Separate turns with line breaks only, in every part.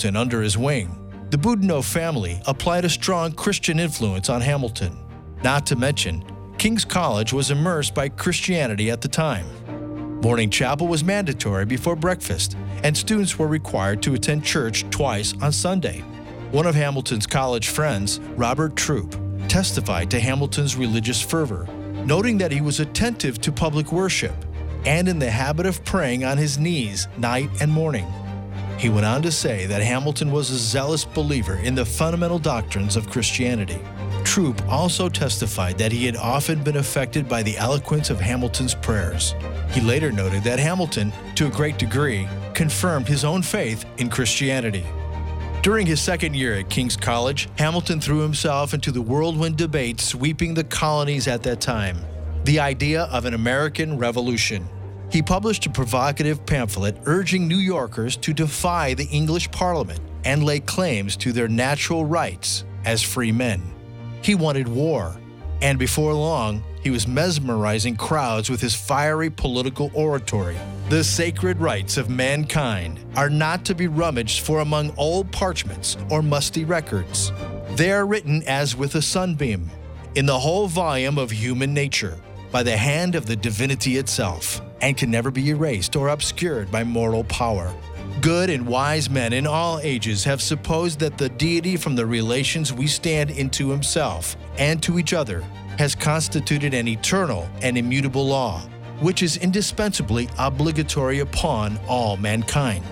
Hamilton under his wing. The Boudinot family applied a strong Christian influence on Hamilton. Not to mention, King's College was immersed by Christianity at the time. Morning chapel was mandatory before breakfast, and students were required to attend church twice on Sunday. One of Hamilton's college friends, Robert Troup, testified to Hamilton's religious fervor, noting that he was attentive to public worship and in the habit of praying on his knees night and morning. He went on to say that Hamilton was a zealous believer in the fundamental doctrines of Christianity. Troup also testified that he had often been affected by the eloquence of Hamilton's prayers. He later noted that Hamilton, to a great degree, confirmed his own faith in Christianity. During his second year at King's College, Hamilton threw himself into the whirlwind debate sweeping the colonies at that time, the idea of an American Revolution. He published a provocative pamphlet urging New Yorkers to defy the English Parliament and lay claims to their natural rights as free men. He wanted war, and before long, he was mesmerizing crowds with his fiery political oratory. The sacred rights of mankind are not to be rummaged for among old parchments or musty records. They are written as with a sunbeam, in the whole volume of human nature, by the hand of the divinity itself, and can never be erased or obscured by mortal power. Good and wise men in all ages have supposed that the deity from the relations we stand into himself and to each other has constituted an eternal and immutable law, which is indispensably obligatory upon all mankind.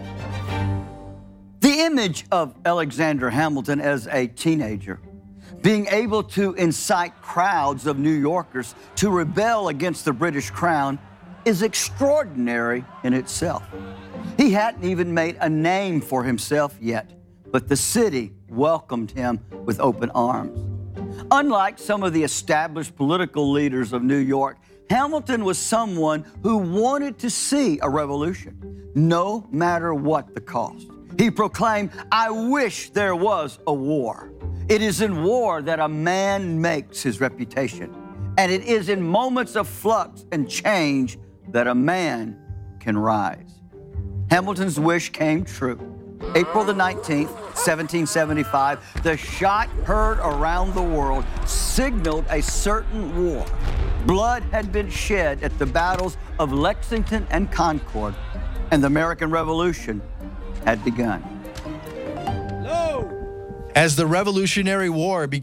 The image of Alexander Hamilton as a teenager, being able to incite crowds of New Yorkers to rebel against the British crown, is extraordinary in itself. He hadn't even made a name for himself yet, but the city welcomed him with open arms. Unlike some of the established political leaders of New York, Hamilton was someone who wanted to see a revolution, no matter what the cost. He proclaimed, "I wish there was a war. It is in war that a man makes his reputation, and it is in moments of flux and change that a man can rise." Hamilton's wish came true. April the 19th, 1775, the shot heard around the world signaled a certain war. Blood had been shed at the battles of Lexington and Concord, and the American Revolution had begun.
As the Revolutionary War began,